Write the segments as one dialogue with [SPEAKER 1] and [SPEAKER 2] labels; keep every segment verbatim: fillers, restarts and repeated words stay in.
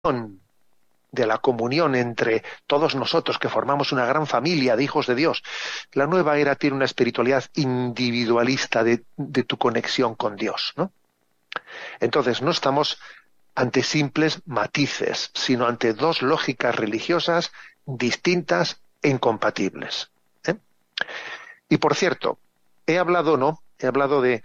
[SPEAKER 1] de la comunión entre todos nosotros, que formamos una gran familia de hijos de Dios. La nueva era tiene una espiritualidad individualista de, de tu conexión con Dios, ¿no? Entonces, no estamos ante simples matices, sino ante dos lógicas religiosas distintas e incompatibles, ¿eh? Y por cierto, he hablado, ¿no? He hablado de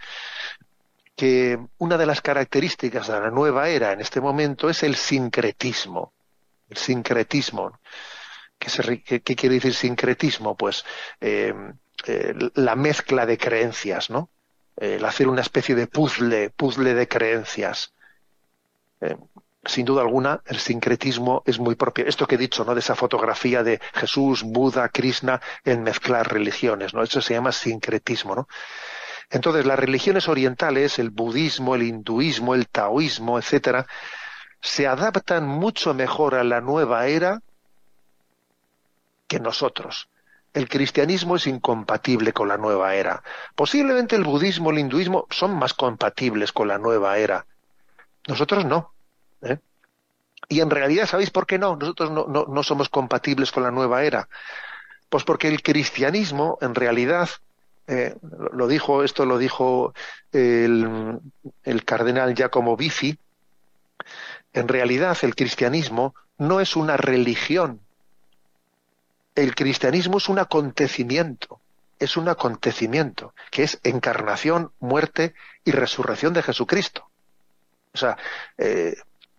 [SPEAKER 1] que una de las características de la nueva era en este momento es el sincretismo. El sincretismo. ¿Qué, se, qué, qué quiere decir sincretismo? Pues eh, eh, la mezcla de creencias, ¿no? El hacer una especie de puzzle, puzzle de creencias. Eh, sin duda alguna, el sincretismo es muy propio. Esto que he dicho, ¿no? De esa fotografía de Jesús, Buda, Krishna, en mezclar religiones, ¿no? Eso se llama sincretismo, ¿no? Entonces, las religiones orientales, el budismo, el hinduismo, el taoísmo, etcétera, se adaptan mucho mejor a la nueva era que nosotros. El cristianismo es incompatible con la nueva era. Posiblemente el budismo, el hinduismo son más compatibles con la nueva era. Nosotros no, ¿eh? Y en realidad, ¿sabéis por qué no? Nosotros no, no, no somos compatibles con la nueva era. Pues porque el cristianismo, en realidad, eh, lo dijo, esto lo dijo el, el cardenal Giacomo Biffi, en realidad el cristianismo no es una religión. El cristianismo es un acontecimiento, es un acontecimiento, que es encarnación, muerte y resurrección de Jesucristo. O sea, eh,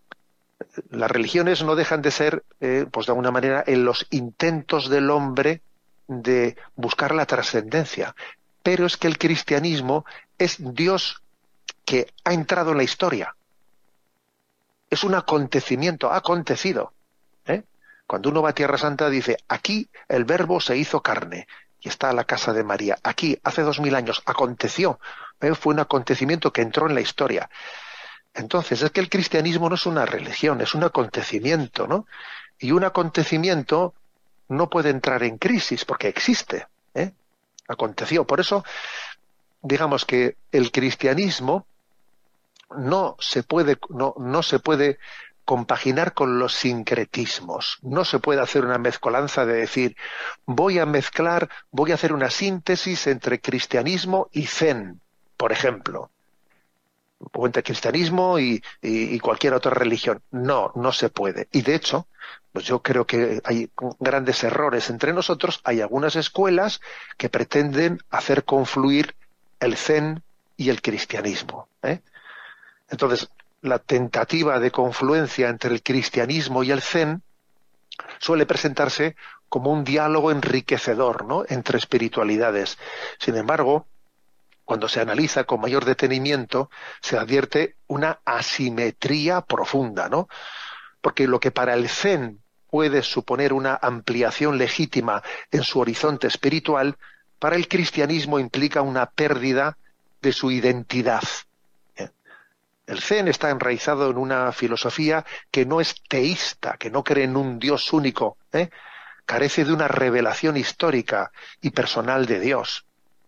[SPEAKER 1] las religiones no dejan de ser, eh, pues de alguna manera, en los intentos del hombre de buscar la trascendencia. Pero es que el cristianismo es Dios que ha entrado en la historia. Es un acontecimiento, ha acontecido, ¿eh? Cuando uno va a Tierra Santa dice, aquí el Verbo se hizo carne y está a la casa de María. Aquí, hace dos mil años, aconteció. ¿eh? Fue un acontecimiento que entró en la historia. Entonces, es que el cristianismo no es una religión, es un acontecimiento, ¿no? Y un acontecimiento no puede entrar en crisis porque existe, ¿eh? Aconteció. Por eso, digamos que el cristianismo no se puede, no, no se puede compaginar con los sincretismos. No se puede hacer una mezcolanza de decir, voy a mezclar, voy a hacer una síntesis entre cristianismo y zen, por ejemplo. O entre cristianismo y, y, y cualquier otra religión. No, no se puede. Y de hecho, pues yo creo que hay grandes errores entre nosotros. Hay algunas escuelas que pretenden hacer confluir el zen y el cristianismo, ¿eh? Entonces, la tentativa de confluencia entre el cristianismo y el zen suele presentarse como un diálogo enriquecedor, ¿no? Entre espiritualidades. Sin embargo, cuando se analiza con mayor detenimiento, se advierte una asimetría profunda, ¿no? Porque lo que para el zen puede suponer una ampliación legítima en su horizonte espiritual, para el cristianismo implica una pérdida de su identidad. El zen está enraizado en una filosofía que no es teísta, que no cree en un Dios único, ¿eh? Carece de una revelación histórica y personal de Dios.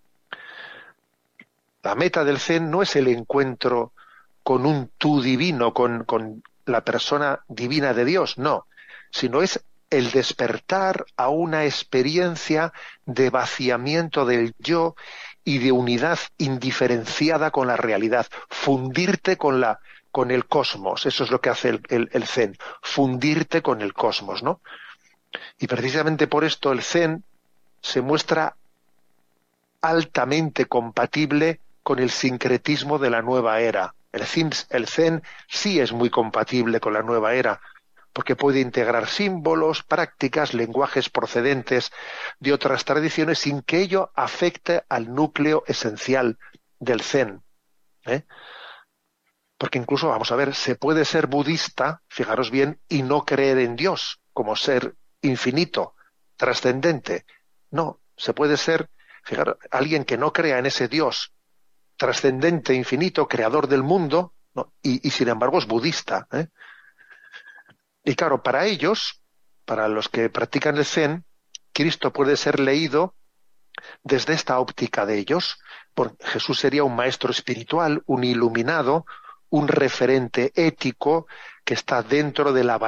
[SPEAKER 1] La meta del zen no es el encuentro con un tú divino, con, con la persona divina de Dios, no, sino es el despertar a una experiencia de vaciamiento del yo y de unidad indiferenciada con la realidad, fundirte con la con el cosmos. Eso es lo que hace el, el, el zen, fundirte con el cosmos, ¿no? Y precisamente por esto el zen se muestra altamente compatible con el sincretismo de la nueva era. El zen, el zen sí es muy compatible con la nueva era, porque puede integrar símbolos, prácticas, lenguajes procedentes de otras tradiciones sin que ello afecte al núcleo esencial del zen, ¿eh? Porque incluso, vamos a ver, se puede ser budista, fijaros bien, y no creer en Dios como ser infinito, trascendente. No, se puede ser, fijaros, alguien que no crea en ese Dios trascendente, infinito, creador del mundo, ¿no? y, y sin embargo es budista, ¿eh? Y claro, para ellos, para los que practican el zen, Cristo puede ser leído desde esta óptica de ellos. Porque Jesús sería un maestro espiritual, un iluminado, un referente ético que está dentro de la